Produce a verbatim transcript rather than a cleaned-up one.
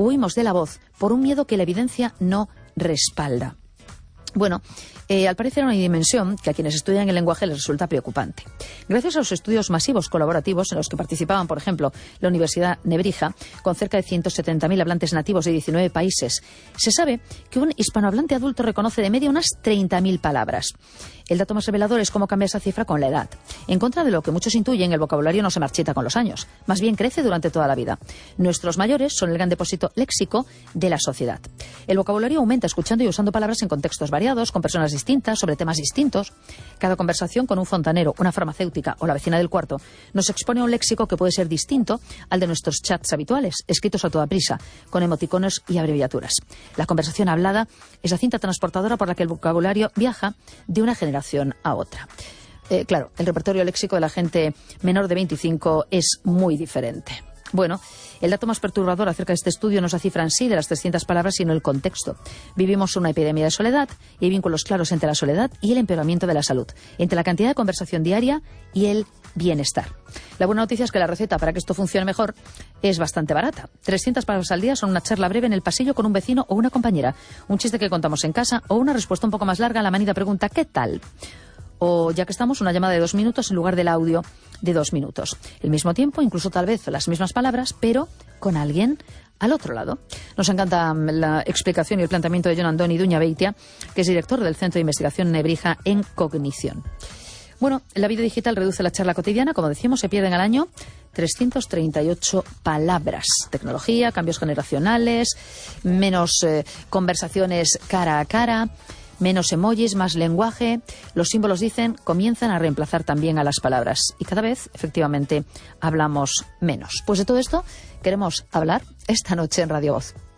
huimos de la voz por un miedo que la evidencia no respalda. Bueno, eh, al parecer hay una dimensión que a quienes estudian el lenguaje les resulta preocupante. Gracias a los estudios masivos colaborativos en los que participaban, por ejemplo, la Universidad Nebrija, con cerca de ciento setenta mil hablantes nativos de diecinueve países, se sabe que un hispanohablante adulto reconoce de media unas treinta mil palabras. El dato más revelador es cómo cambia esa cifra con la edad. En contra de lo que muchos intuyen, el vocabulario no se marchita con los años, más bien crece durante toda la vida. Nuestros mayores son el gran depósito léxico de la sociedad. El vocabulario aumenta escuchando y usando palabras en contextos variados, con personas distintas, sobre temas distintos. Cada conversación con un fontanero, una farmacéutica o la vecina del cuarto nos expone a un léxico que puede ser distinto al de nuestros chats habituales, escritos a toda prisa, con emoticonos y abreviaturas. La conversación hablada es la cinta transportadora por la que el vocabulario viaja de una generación a otra. Eh, claro, el repertorio léxico de la gente menor de veinticinco es muy diferente. Bueno, el dato más perturbador acerca de este estudio no es la cifra en sí de las trescientas palabras, sino el contexto. Vivimos una epidemia de soledad y hay vínculos claros entre la soledad y el empeoramiento de la salud, entre la cantidad de conversación diaria y el bienestar. La buena noticia es que la receta para que esto funcione mejor es bastante barata. trescientas palabras al día son una charla breve en el pasillo con un vecino o una compañera, un chiste que contamos en casa o una respuesta un poco más larga a la manida pregunta ¿qué tal? O, ya que estamos, una llamada de dos minutos en lugar del audio de dos minutos. El mismo tiempo, incluso tal vez las mismas palabras, pero con alguien al otro lado. Nos encanta la explicación y el planteamiento de Jon Andoni Duñabeitia, que es director del Centro de Investigación Nebrija en Cognición. Bueno, la vida digital reduce la charla cotidiana, como decíamos, se pierden al año trescientas treinta y ocho palabras. Tecnología, cambios generacionales, menos eh, conversaciones cara a cara, menos emojis, más lenguaje. Los símbolos, dicen, comienzan a reemplazar también a las palabras. Y cada vez, efectivamente, hablamos menos. Pues de todo esto queremos hablar esta noche en Radio Voz.